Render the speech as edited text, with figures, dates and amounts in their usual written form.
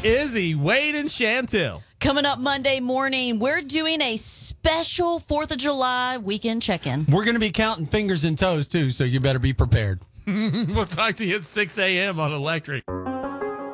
Izzy, Wade, and Chantel. Coming up Monday morning, we're doing a special 4th of July weekend check-in. We're going to be counting fingers and toes, too, so you better be prepared. We'll talk to you at 6 a.m. on Electric.